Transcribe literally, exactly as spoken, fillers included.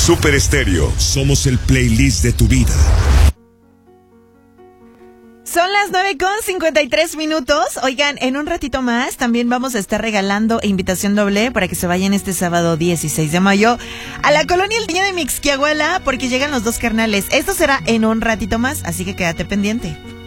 Super Estéreo, somos el playlist de tu vida. Son las nueve con cincuenta y tres minutos. Oigan, en un ratito más también vamos a estar regalando invitación doble para que se vayan este sábado dieciséis de mayo a la colonia El Niño de Mixquiahuala, porque llegan los dos carnales. Esto será en un ratito más, así que quédate pendiente.